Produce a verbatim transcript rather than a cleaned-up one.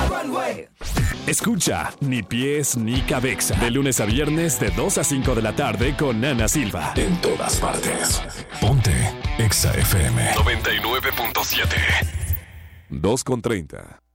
Escucha Ni Pies Ni Cabeza de lunes a viernes de dos a cinco de la tarde con Ana Silva. En todas partes. Ponte Exa F M noventa y nueve punto siete. dos con treinta.